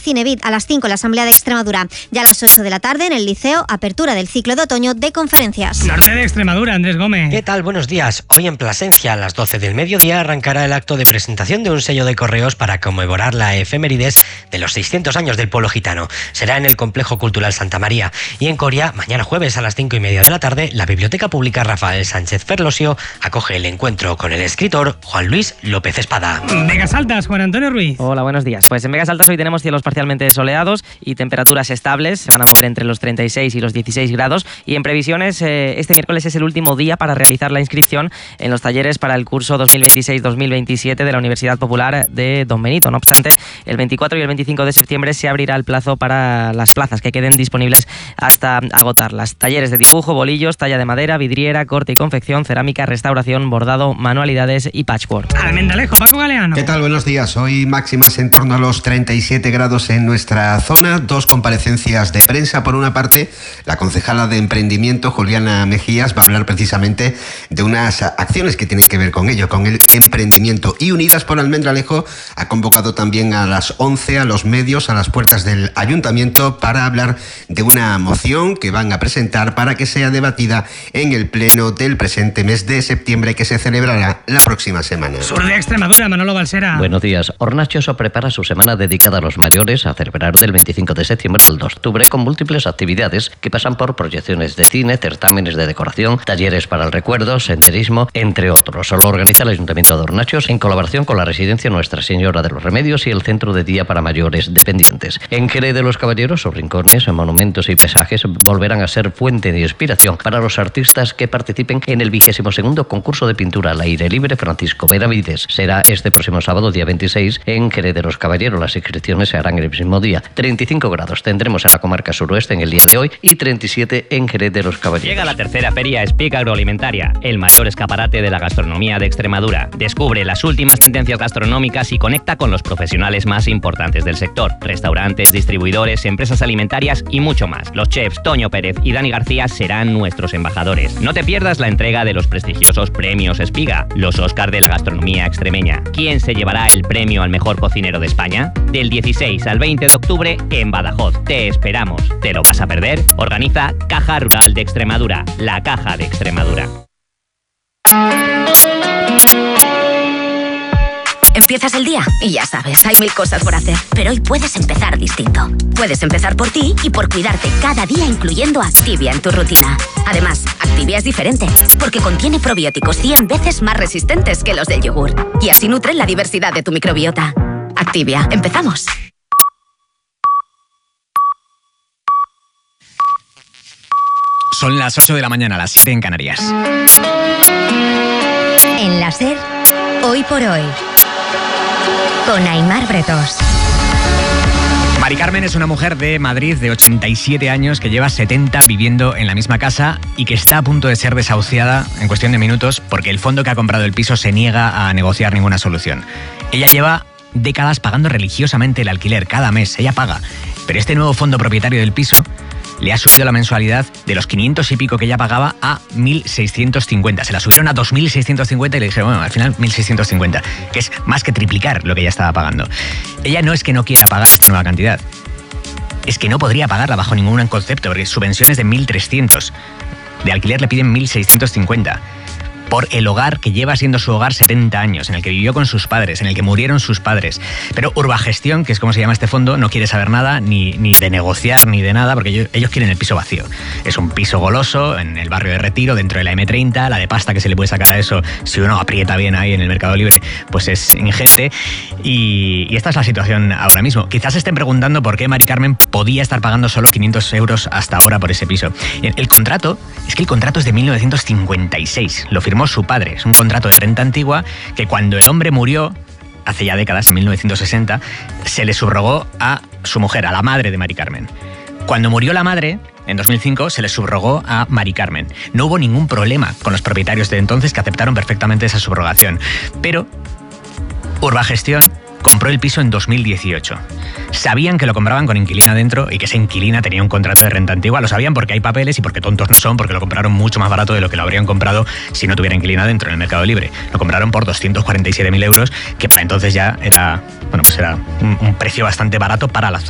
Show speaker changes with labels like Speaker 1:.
Speaker 1: Cinevit, a las 5 en la Asamblea de Extremadura. Ya a las 8 de la tarde en el Liceo, apertura del ciclo de otoño de conferencias.
Speaker 2: Norte de Extremadura, Andrés Gómez.
Speaker 3: ¿Qué tal? Buenos días. Hoy en Plasencia, a las 12 del mediodía, arrancará el acto de presentación de un sello de correos para conmemorar la efemérides de los 600 años del pueblo gitano. Será en el Complejo Cultural Santa María. Y en Coria, mañana jueves a las 5:30 de la tarde, la Biblioteca Pública Rafael Sánchez Ferlosio acoge el encuentro con el escritor Juan Luis López Espada.
Speaker 2: Vegas Altas, Juan Antonio Ruiz.
Speaker 4: Hola, buenos días. Pues en Vegas Altas hoy tenemos cielos parcialmente soleados y temperaturas estables. Se van a mover entre los 36 y los 16 grados. Y en previsiones, este miércoles es el último día para realizar la inscripción en los talleres para el curso 2026-2027 de la Universidad Popular de Don Benito. No obstante, el 24 y el 25 de septiembre se abrirá el plazo para las plazas que queden disponibles hasta agotarlas. Talleres de dibujo, bolillos, talla de madera, vidriera, corte y confección, cerámica, restauración, bordado, manualidades y patchwork.
Speaker 2: Almendalejo, Paco Galeano.
Speaker 5: ¿Qué tal? Buenos días. Hoy máximas en torno a los 37 grados en nuestra zona. Dos comparecencias de prensa. Por una parte, la concejala de Emprendimiento, Juliana Mejías, va a hablar precisamente de unas acciones que tienen que ver con ello, con el emprendimiento. Y Unidas por Almendralejo ha convocado también a las 11 a los medios a las puertas del ayuntamiento para hablar de una moción que van a presentar para que sea debatida en el pleno del presente mes de septiembre, que se celebrará la próxima semana.
Speaker 2: Sur de Extremadura, Manolo Balsera.
Speaker 6: Buenos días. Hornachoso prepara su semana dedicada a los mayores a celebrar del 25 de septiembre al 2 de octubre con múltiples actividades que pasan por proyecciones de cine, certámenes de decoración, talleres para el recuerdo, senderismo, entre otros. Lo organiza el Ayuntamiento de Hornachos en colaboración con la Residencia Nuestra Señora de los Remedios y el Centro de Día para Mayores Dependientes. En Jerez de los Caballeros, sus rincones, monumentos y paisajes volverán a ser fuente de inspiración para los artistas que participen en el 22º concurso de pintura al aire libre Francisco Benavides. Será este próximo sábado, día 26, en Jerez de los Caballeros. Las inscripciones se harán el mismo día. 35 grados tendremos en la comarca suroeste en el día de hoy y 37 en Jerez de los Caballeros.
Speaker 7: Llega la tercera feria Speak Agroalimentaria, el mayor escaparate de la gastronomía de Extremadura. Descubre las últimas tendencias gastronómicas y conecta con los profesionales más importantes del sector. Restaurantes, distribuidores, empresas alimentarias y mucho más. Los chefs Toño Pérez y Dani García serán nuestros embajadores. No te pierdas la entrega de los prestigiosos premios Espiga, los Óscar de la gastronomía extremeña. ¿Quién se llevará el premio al mejor cocinero de España? Del 16 al 20 de octubre en Badajoz. Te esperamos. ¿Te lo vas a perder? Organiza Caja Rural de Extremadura, la Caja de Extremadura.
Speaker 8: Empiezas el día y ya sabes, hay 1000 cosas por hacer. Pero hoy puedes empezar distinto. Puedes empezar por ti y por cuidarte cada día, incluyendo Activia en tu rutina. Además, Activia es diferente, porque contiene probióticos 100 veces más resistentes que los del yogur. Y así nutren la diversidad de tu microbiota. Activia, empezamos.
Speaker 9: Son las 8 de la mañana, las 7 en Canarias.
Speaker 10: En la SER, hoy por hoy, con Aimar Bretos.
Speaker 9: Mari Carmen es una mujer de Madrid de 87 años que lleva 70 viviendo en la misma casa y que está a punto de ser desahuciada en cuestión de minutos porque el fondo que ha comprado el piso se niega a negociar ninguna solución. Ella lleva décadas pagando religiosamente el alquiler cada mes, ella paga, pero este nuevo fondo propietario del piso le ha subido la mensualidad de los 500 y pico que ella pagaba a 1.650. Se la subieron a 2.650 y le dijeron, bueno, al final 1.650, que es más que triplicar lo que ella estaba pagando. Ella no es que no quiera pagar esta nueva cantidad, es que no podría pagarla bajo ningún concepto, porque su pensión es de 1.300. De alquiler le piden 1.650. Por el hogar que lleva siendo su hogar 70 años, en el que vivió con sus padres, en el que murieron sus padres. Pero Urbagestión, que es como se llama este fondo, no quiere saber nada, ni de negociar, ni de nada, porque ellos quieren el piso vacío. Es un piso goloso, en el barrio de Retiro, dentro de la M30, la de pasta que se le puede sacar a eso, si uno aprieta bien ahí en el Mercado Libre, pues es ingente. Y esta es la situación ahora mismo. Quizás se estén preguntando por qué Mari Carmen podía estar pagando solo 500 euros hasta ahora por ese piso. El contrato es de 1956, lo firmó su padre. Es un contrato de renta antigua que cuando el hombre murió, hace ya décadas, en 1960, se le subrogó a su mujer, a la madre de Mari Carmen. Cuando murió la madre, en 2005, se le subrogó a Mari Carmen. No hubo ningún problema con los propietarios de entonces, que aceptaron perfectamente esa subrogación. Pero Urbagestión compró el piso en 2018. Sabían que lo compraban con inquilina dentro y que esa inquilina tenía un contrato de renta antigua. Lo sabían porque hay papeles y porque tontos no son, porque lo compraron mucho más barato de lo que lo habrían comprado si no tuviera inquilina dentro en el Mercado Libre. Lo compraron por 247.000 euros, que para entonces ya era, bueno, pues era un precio bastante barato para la zona.